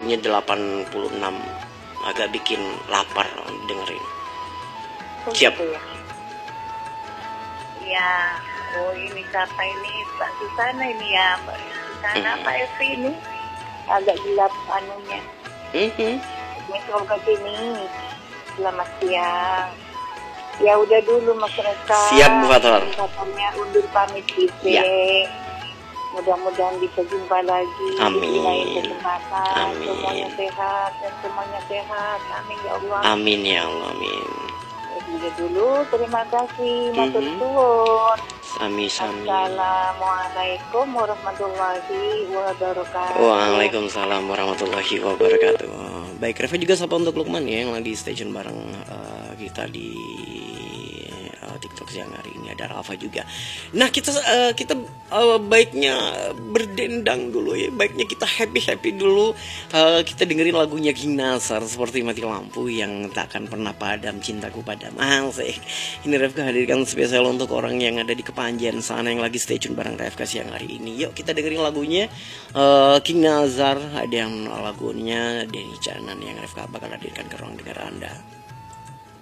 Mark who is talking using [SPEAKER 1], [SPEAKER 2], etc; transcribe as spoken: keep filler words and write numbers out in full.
[SPEAKER 1] lagunya delapan puluh enam, agak bikin lapar dengerin.
[SPEAKER 2] Oh,
[SPEAKER 1] Siap.
[SPEAKER 2] gitu ya. Ya, oh ini siapa ini Mbak Susana ini ya, Mbak Susana
[SPEAKER 1] Mhm.
[SPEAKER 2] Pak Evi ini agak gelap anunya.
[SPEAKER 1] Mhm.
[SPEAKER 2] Semoga sini. Selamat siang. Ya udah dulu Mas Reka.
[SPEAKER 1] Siap, Bu Fathor.
[SPEAKER 2] Katanya undur pamit gitu.
[SPEAKER 1] Ya.
[SPEAKER 2] Mudah-mudahan bisa jumpa lagi.
[SPEAKER 1] Amin.
[SPEAKER 2] Di lain kesempatan.
[SPEAKER 1] Amin.
[SPEAKER 2] Semuanya sehat dan semuanya sehat. Amin ya Allah.
[SPEAKER 1] Amin ya Allah, amin.
[SPEAKER 2] Ya, udah dulu. Terima kasih. Matur
[SPEAKER 1] Mhm.
[SPEAKER 2] suwun.
[SPEAKER 1] Sami-sami.
[SPEAKER 2] Assalamualaikum warahmatullahi wabarakatuh.
[SPEAKER 1] Waalaikumsalam warahmatullahi wabarakatuh. Baik, Reva juga sapa untuk Lukman ya yang lagi station bareng uh, kita di uh, TikTok siang hari ini. Ada Rafa juga. Nah, kita uh, kita uh, baiknya berdendang dulu ya. Baiknya kita happy-happy dulu. Uh, kita dengerin lagunya King Nasar, Seperti Mati Lampu yang takkan pernah padam cintaku padamu. Asik. Ini Reva hadirkan spesial untuk orang yang ada di Kepanjen sana yang lagi stay tune bareng Reva siang hari ini. Yuk kita dengerin lagunya uh, King Nazar, ada yang lagunya Denny Canan yang Reva bakal hadirkan ke ruang dengar Anda.